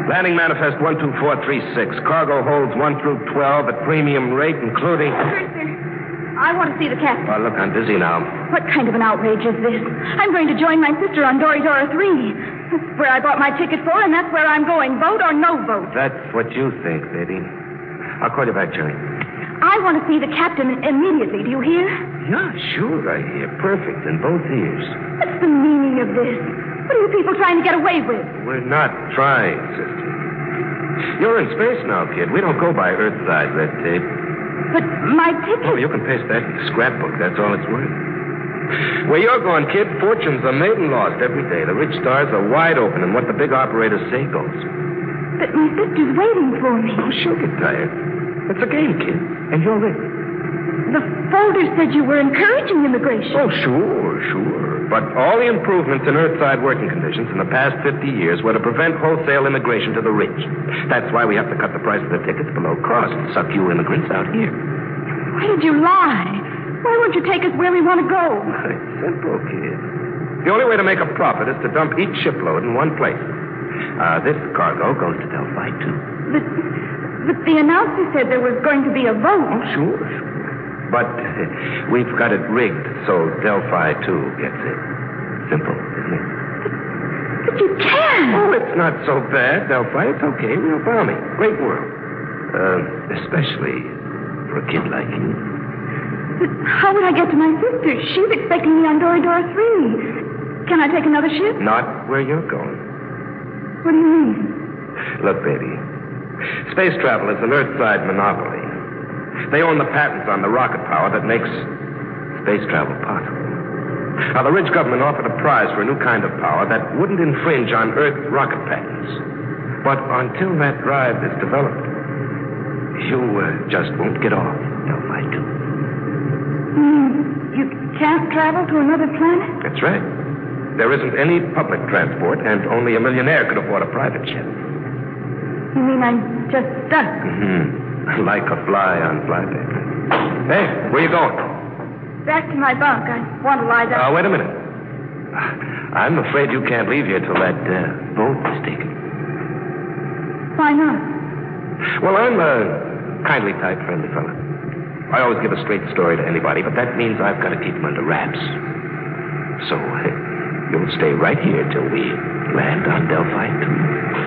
Landing manifest 12436. Cargo holds 1 through 12 at premium rate, including... I want to see the captain. Oh, look, I'm busy now. What kind of an outrage is this? I'm going to join my sister on Dory Dora 3. That's where I bought my ticket for, and that's where I'm going. Vote or no vote. That's what you think, baby. I'll call you back, Jerry. I want to see the captain immediately. Do you hear? Yeah, sure, I hear. Perfect in both ears. What's the meaning of this? What are you people trying to get away with? We're not trying, sister. You're in space now, kid. We don't go by Earth-side red tape. But my ticket... Oh, you can paste that in the scrapbook. That's all it's worth. Where you're going, kid, fortunes are made and lost every day. The rich stars are wide open, and what the big operators say goes. But my sister's waiting for me. Oh, she'll get tired. It's a game, kid, and you're in. The folder said you were encouraging immigration. Oh, sure. But all the improvements in Earthside working conditions in the past 50 years were to prevent wholesale immigration to the rich. That's why we have to cut the price of the tickets below cost to suck you immigrants out here. Why did you lie? Why won't you take us where we want to go? It's simple, kid. The only way to make a profit is to dump each shipload in one place. This cargo goes to Delphi, too. But the announcer said there was going to be a vote. Oh, sure. But we've got it rigged so Delphi, too, gets it. Simple, isn't it? But you can't. Oh, it's not so bad, Delphi. It's okay. Real balmy. Great world. Especially for a kid like you. But how would I get to my sister? She's expecting me on Dory Dora 3. Can I take another ship? Not where you're going. What do you mean? Look, baby. Space travel is an Earthside monopoly. They own the patents on the rocket power that makes space travel possible. Now, the rich government offered a prize for a new kind of power that wouldn't infringe on Earth rocket patents. But until that drive is developed, you just won't get off, Delphi 2. You can't travel to another planet? That's right. There isn't any public transport, and only a millionaire could afford a private jet. You mean I'm just stuck? Mm-hmm. Like a fly on flypaper. Hey, where you going? Back to my bunk. I want to lie down. Wait a minute. I'm afraid you can't leave here till that vote is taken. Why not? Well, I'm a kindly type, friendly fella. I always give a straight story to anybody, but that means I've got to keep them under wraps. So, you'll stay right here till we land on Delphi 2.